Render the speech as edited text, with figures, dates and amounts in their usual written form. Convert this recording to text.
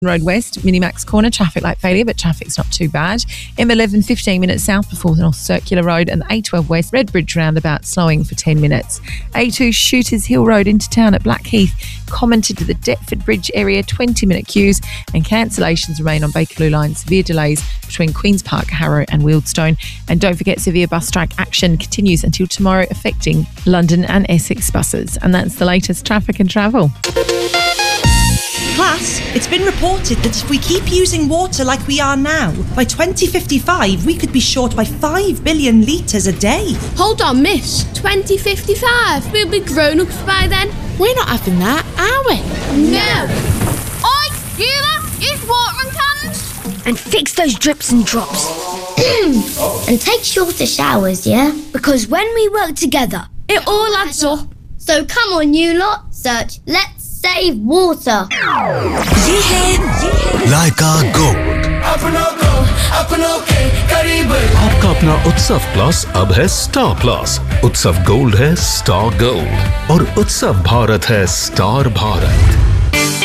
Road West, Minimax Corner, traffic light failure, but traffic's not too bad. M11, 15 minutes south before North Circular Road, and the A12 West, Redbridge roundabout, slowing for 10 minutes. A2 Shooters Hill Road into town at Blackheath, commented to the Deptford Bridge area, 20-minute queues, and cancellations remain on Bakerloo line. Severe delays between Queen's Park, Harrow and Wealdstone. And don't forget, severe bus strike action continues until tomorrow, affecting London and Essex buses. And that's the latest traffic and travel. Class, it's been reported that if we keep using water like we are now, by 2055 we could be short by 5 billion litres a day. Hold on, miss. 2055? We'll be grown-ups by then. We're not having that, are we? No. Oi, you lot, use watering cans. And fix those drips and drops. And take shorter showers, yeah? Because when we work together, it all adds up. So come on, you lot, search Let's Save Water. Laika Gold. आपका अपना उत्सव plus अब है star plus. उत्सव gold है star gold और उत्सव भारत है स्टार भारत.